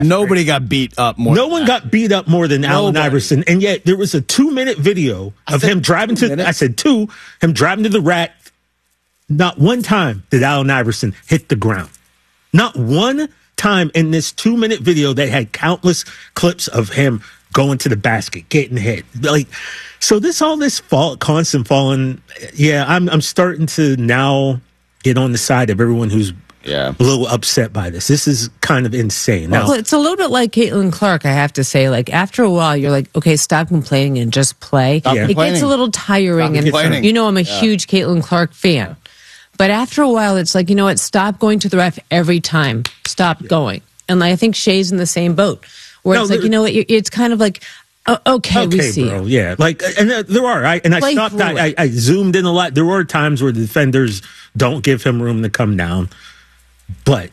Nobody got beat up more. No one got beat up more than Allen Iverson. And yet there was a 2-minute video of him driving to, him driving to the rack. Not one time did Allen Iverson hit the ground. Not one time in this 2-minute video that had countless clips of him going to the basket, getting hit. So this constant falling. Yeah, I'm starting to now get on the side of everyone who's a little upset by this. This is kind of insane. Now, well, it's a little bit like Caitlin Clark, I have to say. Like, after a while, you're like, okay, stop complaining and just play. It gets a little tiring. And I'm a huge Caitlin Clark fan. But after a while, it's like, you know what? Stop going to the ref every time. Stop going. And I think Shay's in the same boat. Where it's like, you know what? It's kind of like, okay, we see bro. it. Yeah, and there are. I stopped. I zoomed in a lot. There were times where the defenders don't give him room to come down. But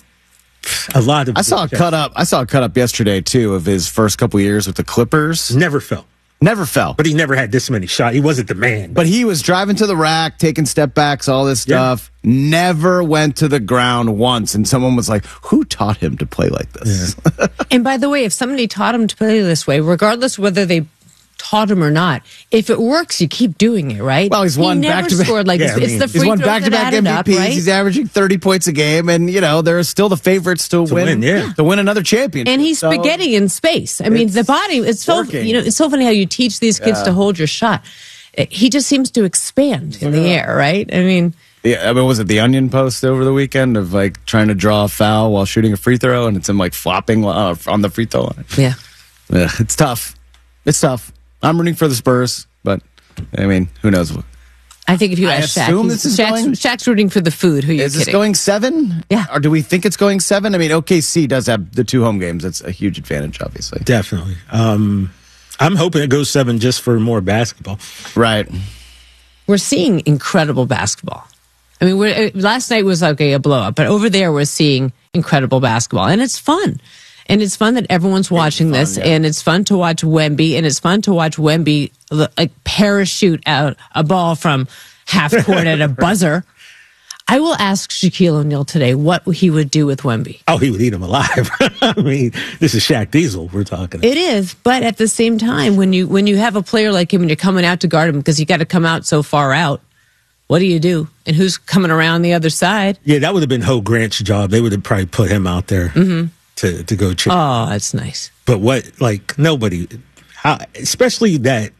a lot of I saw a cut up yesterday too of his first couple years with the Clippers. Never fell. But he never had this many shots. He wasn't the man. But he was driving to the rack, taking step backs, all this stuff. Yeah. Never went to the ground once. And someone was like, who taught him to play like this? Yeah. And by the way, if somebody taught him to play this way, regardless whether they taught him or not, if it works, you keep doing it, right? Well, he's won back-to-back. It's the free he's won back-to-back MVPs. Up, right? He's averaging 30 points a game, and they're still the favorites to win another championship. And he's spaghetti in space. I mean, the body. It's so it's so funny how you teach these kids to hold your shot. He just seems to expand in the air, right? I mean. Yeah, was it the Onion post over the weekend of trying to draw a foul while shooting a free throw, and it's him flopping on the free throw line? Yeah, it's tough. It's tough. I'm rooting for the Spurs, but I mean, who knows? I think if you ask Shaq, Shaq's rooting for the food. Who are you kidding? Is this going 7? Yeah. Or do we think it's going 7? I mean, OKC does have the 2 home games. That's a huge advantage, obviously. Definitely. I'm hoping it goes 7 just for more basketball. Right. We're seeing incredible basketball. I mean, last night was a blow up, but over there we're seeing incredible basketball, and it's fun. And it's fun that everyone's watching this, and it's fun to watch Wemby, and it's fun to watch Wemby parachute out a ball from half court at a buzzer. I will ask Shaquille O'Neal today what he would do with Wemby. Oh, he would eat him alive. I mean, this is Shaq Diesel we're talking about. It is, but at the same time, when you have a player like him and you're coming out to guard him because you got to come out so far out, what do you do? And who's coming around the other side? Yeah, that would have been Ho Grant's job. They would have probably put him out there. Mm-hmm. To go check. Oh, that's nice. But nobody, especially that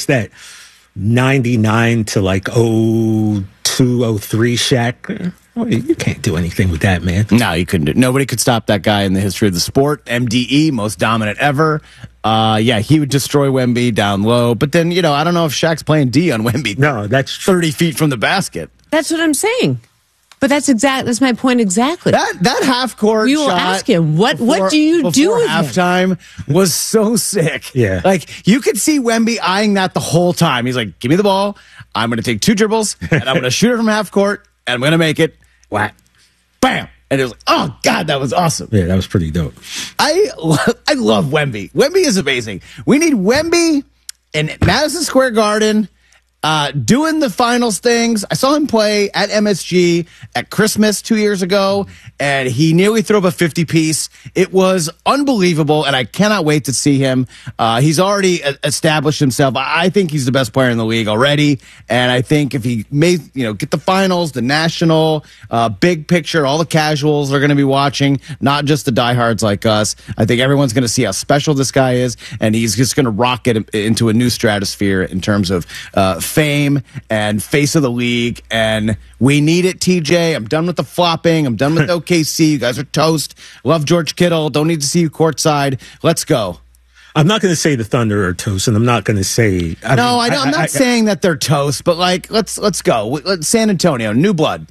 99 to 02, 03 Shaq. You can't do anything with that, man. No, you couldn't. Nobody could stop that guy in the history of the sport. MDE, most dominant ever. He would destroy Wemby down low. But then, I don't know if Shaq's playing D on Wemby. No, that's 30 feet from the basket. That's what I'm saying. But that's my point exactly. That half court we will shot ask him what do you do with halftime was so sick. Yeah, you could see Wemby eyeing that the whole time. He's like, "Give me the ball. I'm going to take 2 dribbles and I'm going to shoot it from half court and I'm going to make it." Whack, bam, and it was like, "Oh God, that was awesome." Yeah, that was pretty dope. I love Wemby. Wemby is amazing. We need Wemby in Madison Square Garden. Doing the finals things. I saw him play at MSG at Christmas 2 years ago, and he nearly threw up a 50-piece. It was unbelievable, and I cannot wait to see him. He's already established himself. I think he's the best player in the league already, and I think if he may, get the finals, the national, big picture, all the casuals are going to be watching, not just the diehards like us. I think everyone's going to see how special this guy is, and he's just going to rocket into a new stratosphere in terms of fame and face of the league, and we need it, TJ. I'm done with the flopping. I'm done with OKC. You guys are toast. Love George Kittle. Don't need to see you courtside. Let's go. I'm not going to say the Thunder are toast, and I'm not going to say... I'm not saying that they're toast, but let's go. San Antonio, new blood.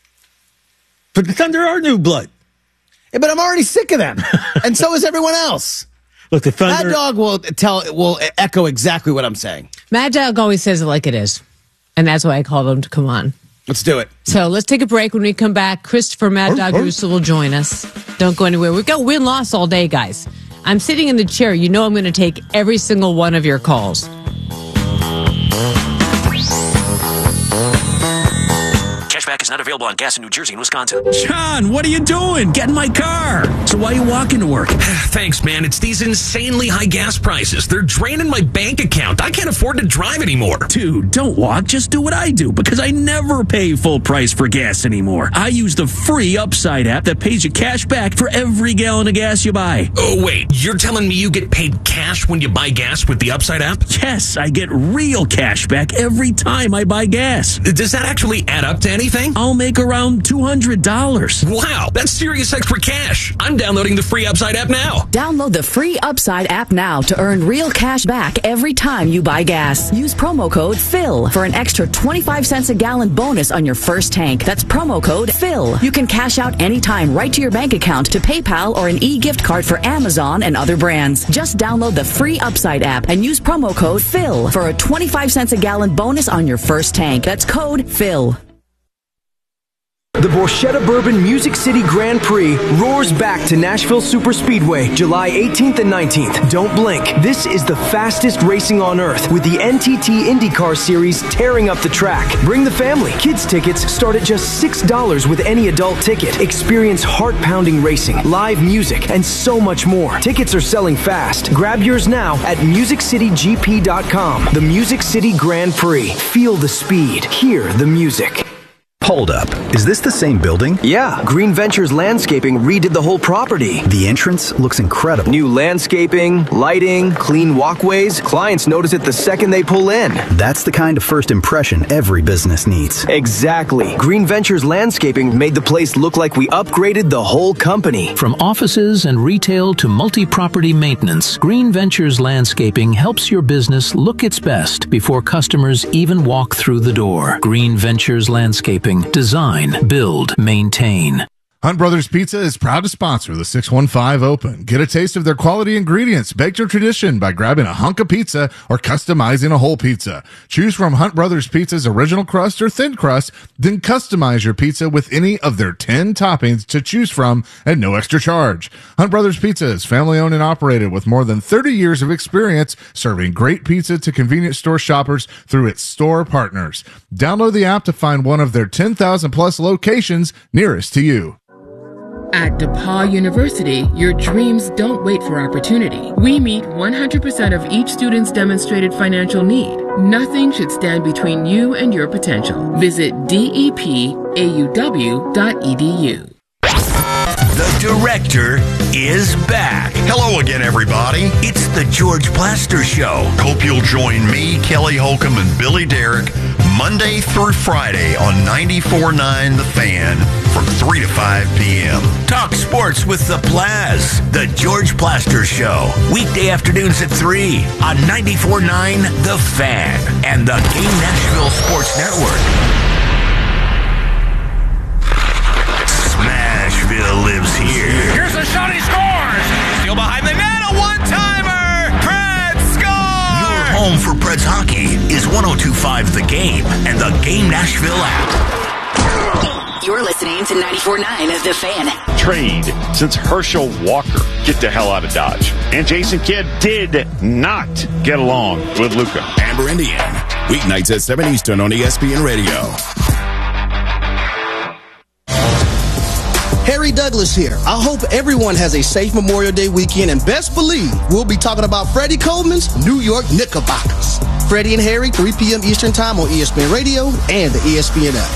But the Thunder are new blood. Yeah, but I'm already sick of them, and so is everyone else. Look, the Thunder... Mad Dog will echo exactly what I'm saying. Mad Dog always says it like it is. And that's why I called him to come on. Let's do it. So let's take a break. When we come back, Christopher Mad Dog Russo will join us. Don't go anywhere. We've got win-loss all day, guys. I'm sitting in the chair. You know I'm going to take every single one of your calls. Cashback is not available on gas in New Jersey and Wisconsin. John, what are you doing? Get in my car. So why are you walking to work? Thanks, man. It's these insanely high gas prices. They're draining my bank account. I can't afford to drive anymore. Dude, don't walk. Just do what I do, because I never pay full price for gas anymore. I use the free Upside app that pays you cash back for every gallon of gas you buy. Oh, wait. You're telling me you get paid cash when you buy gas with the Upside app? Yes, I get real cash back every time I buy gas. Does that actually add up to anything? I'll make around $200. Wow, that's serious extra cash. I'm downloading the free Upside app now. Download the free Upside app now to earn real cash back every time you buy gas. Use promo code PHIL for an extra 25 cents a gallon bonus on your first tank. That's promo code PHIL. You can cash out anytime right to your bank account, to PayPal, or an e-gift card for Amazon and other brands. Just download the free Upside app and use promo code PHIL for a 25 cents a gallon bonus on your first tank. That's code PHIL. The Borchetta Bourbon Music City Grand Prix roars back to Nashville Superspeedway, July 18th and 19th. Don't blink. This is the fastest racing on earth, with the NTT IndyCar Series tearing up the track. Bring the family. Kids tickets start at just $6 with any adult ticket. Experience heart-pounding racing, live music, and so much more. Tickets are selling fast. Grab yours now at MusicCityGP.com. The Music City Grand Prix. Feel the speed. Hear the music. Hold up. Is this the same building? Yeah, Green Ventures Landscaping redid the whole property. The entrance looks incredible. New landscaping, lighting, clean walkways. Clients notice it the second they pull in. That's the kind of first impression every business needs. Exactly. Green Ventures Landscaping made the place look like we upgraded the whole company. From offices and retail to multi-property maintenance, Green Ventures Landscaping helps your business look its best before customers even walk through the door. Green Ventures Landscaping. Design, build, maintain. Hunt Brothers Pizza is proud to sponsor the 615 Open. Get a taste of their quality ingredients, baked to tradition by grabbing a hunk of pizza or customizing a whole pizza. Choose from Hunt Brothers Pizza's original crust or thin crust, then customize your pizza with any of their 10 toppings to choose from at no extra charge. Hunt Brothers Pizza is family owned and operated with more than 30 years of experience serving great pizza to convenience store shoppers through its store partners. Download the app to find one of their 10,000 plus locations nearest to you. At DePaul University, your dreams don't wait for opportunity. We meet 100% of each student's demonstrated financial need. Nothing should stand between you and your potential. Visit depauw.edu. The Director is back. Hello again, everybody. It's the George Plaster Show. Hope you'll join me, Kelly Holcomb, and Billy Derrick Monday through Friday on 94.9 The Fan from 3 to 5 p.m. Talk sports with the Plaz. The George Plaster Show. Weekday afternoons at 3 on 94.9 The Fan and the Game Nashville Sports Network. Smashville lives here. Here's a shot, he scores! Still behind the net, a one-timer! Preds score! Your home for Preds hockey is 102.5 The Game and the Game Nashville app. You're listening to 94.9 The Fan. Trade since Herschel Walker get the hell out of Dodge. And Jason Kidd did not get along with Luka. Amber Indian, weeknights at 7 Eastern on ESPN Radio. Harry Douglas here. I hope everyone has a safe Memorial Day weekend, and best believe we'll be talking about Freddie Coleman's New York Knickerbockers. Freddie and Harry, 3 p.m. Eastern Time on ESPN Radio and the ESPN app.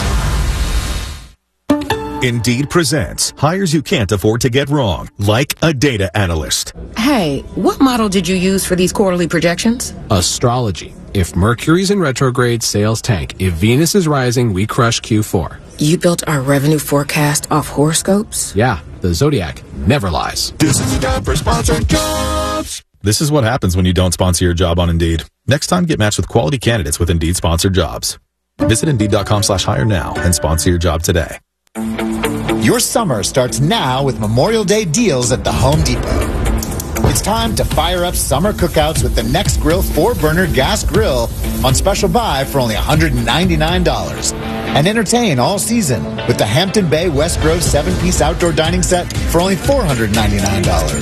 Indeed presents hires you can't afford to get wrong, like a data analyst. Hey, what model did you use for these quarterly projections? Astrology. If Mercury's in retrograde, sales tank. If Venus is rising, we crush Q4. You built our revenue forecast off horoscopes? Yeah, the Zodiac never lies. This is the time for sponsored jobs. This is what happens when you don't sponsor your job on Indeed. Next time, get matched with quality candidates with Indeed sponsored jobs. Visit Indeed.com/hire now and sponsor your job today. Your summer starts now with Memorial Day deals at the Home Depot. It's time to fire up summer cookouts with the Next Grill 4-burner gas grill on special buy for only $199. And entertain all season with the Hampton Bay West Grove 7-piece outdoor dining set for only $499.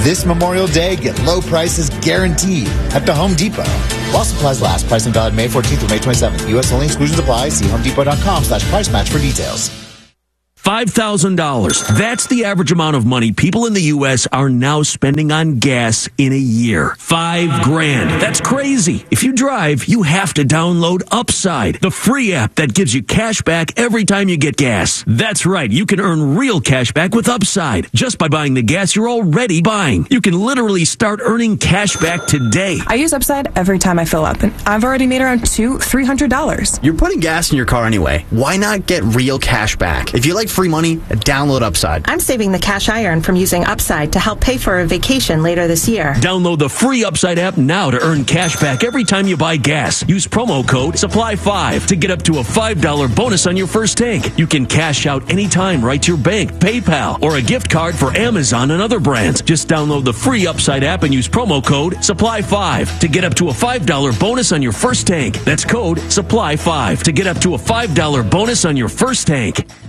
This Memorial Day, get low prices guaranteed at the Home Depot. While supplies last, pricing valid May 14th through May 27th. U.S. only, exclusions apply. See homedepot.com/price match for details. $5,000. That's the average amount of money people in the U.S. are now spending on gas in a year. $5,000. That's crazy. If you drive, you have to download Upside, the free app that gives you cash back every time you get gas. That's right. You can earn real cash back with Upside just by buying the gas you're already buying. You can literally start earning cash back today. I use Upside every time I fill up, and I've already made around $200-$300. You're putting gas in your car anyway. Why not get real cash back? If you like free money, download Upside. I'm saving the cash I earn from using Upside to help pay for a vacation later this year. Download the free Upside app now to earn cash back every time you buy gas. Use promo code SUPPLY5 to get up to a $5 bonus on your first tank. You can cash out anytime right to your bank, PayPal, or a gift card for Amazon and other brands. Just download the free Upside app and use promo code SUPPLY5 to get up to a $5 bonus on your first tank. That's code SUPPLY5 to get up to a $5 bonus on your first tank.